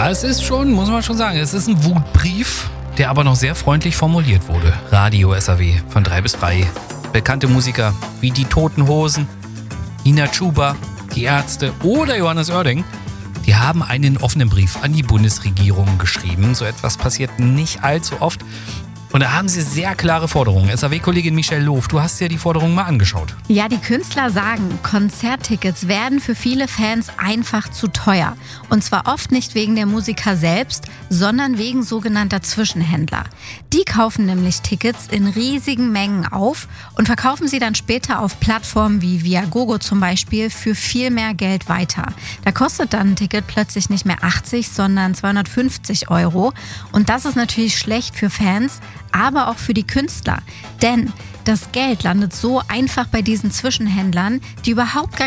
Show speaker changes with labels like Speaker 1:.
Speaker 1: Ja, es ist schon, muss man schon sagen, es ist ein Wutbrief, der aber noch sehr freundlich formuliert wurde. Radio SAW von 3 bis 3. Bekannte Musiker wie die Toten Hosen, Nina Chuba, die Ärzte oder Johannes Oerding, die haben einen offenen Brief an die Bundesregierung geschrieben. So etwas passiert nicht allzu oft. Und da haben sie sehr klare Forderungen. SAW-Kollegin Michelle Loof, du hast dir die Forderungen mal angeschaut.
Speaker 2: Ja, die Künstler sagen, Konzerttickets werden für viele Fans einfach zu teuer. Und zwar oft nicht wegen der Musiker selbst, sondern wegen sogenannter Zwischenhändler. Die kaufen nämlich Tickets in riesigen Mengen auf und verkaufen sie dann später auf Plattformen wie Viagogo zum Beispiel für viel mehr Geld weiter. Da kostet dann ein Ticket plötzlich nicht mehr 80, sondern 250 €. Und das ist natürlich schlecht für Fans, aber auch für die Künstler. Denn das Geld landet so einfach bei diesen Zwischenhändlern, die überhaupt gar